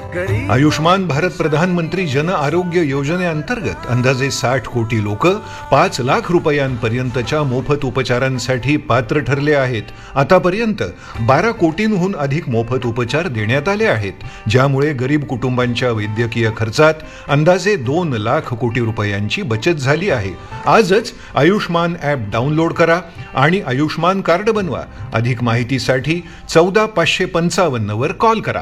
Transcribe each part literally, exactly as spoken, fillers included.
आयुष्मान भारत प्रधानमंत्री जन आरोग्य योजनेअंतर्गत अंदाजे साठ कोटी लोक पाच लाख रुपयांपर्यंतच्या मोफत उपचारांसाठी पात्र ठरले आहेत. आतापर्यंत बारा कोटींहून अधिक मोफत उपचार देण्यात आले आहेत, ज्यामुळे गरीब कुटुंबांच्या वैद्यकीय खर्चात अंदाजे दोन लाख कोटी रुपयांची बचत झाली आहे. आजच आयुष्मान ॲप डाउनलोड करा आणि आयुष्मान कार्ड बनवा. अधिक माहितीसाठी चौदा पाचशे पंचावन्न वर कॉल करा.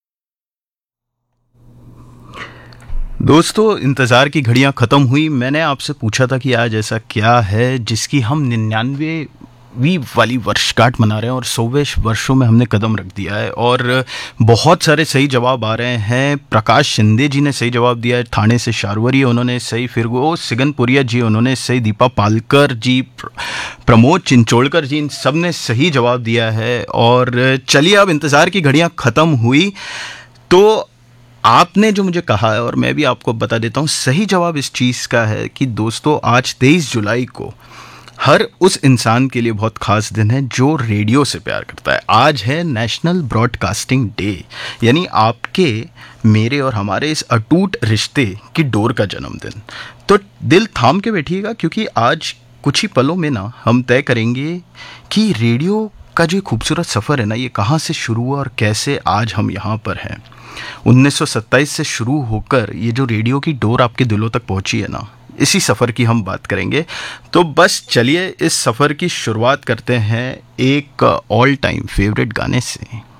दोस्तों, इंतज़ार की घड़ियां ख़त्म हुई. मैंने आपसे पूछा था कि आज ऐसा क्या है जिसकी हम निन्यानवेवीं वाली वर्षगांठ मना रहे हैं और सौवें वर्षों में हमने कदम रख दिया है. और बहुत सारे सही जवाब आ रहे हैं. प्रकाश शिंदे जी ने सही जवाब दिया है, ठाणे से शारवरी, उन्होंने सही. फिर वो सिगनपुरिया जी, उन्होंने सही. दीपा पालकर जी, प्रमोद चिंचोड़कर जी, इन सब ने सही जवाब दिया है. और चलिए, अब इंतज़ार की घड़ियां ख़त्म हुई तो आपने जो मुझे कहा है और मैं भी आपको बता देता हूँ, सही जवाब इस चीज़ का है कि दोस्तों आज तेईस जुलाई को हर उस इंसान के लिए बहुत ख़ास दिन है जो रेडियो से प्यार करता है. आज है नेशनल ब्रॉडकास्टिंग डे, यानी आपके, मेरे और हमारे इस अटूट रिश्ते की डोर का जन्मदिन. तो दिल थाम के बैठिएगा, क्योंकि आज कुछ ही पलों में ना हम तय करेंगे कि रेडियो का जो खूबसूरत सफ़र है ना, ये कहाँ से शुरू हुआ और कैसे आज हम यहाँ पर हैं. उन्नीस सौ सत्ताईस से शुरू होकर ये जो रेडियो की डोर आपके दिलों तक पहुंची है ना, इसी सफ़र की हम बात करेंगे. तो बस चलिए इस सफ़र की शुरुआत करते हैं एक ऑल टाइम फेवरेट गाने से.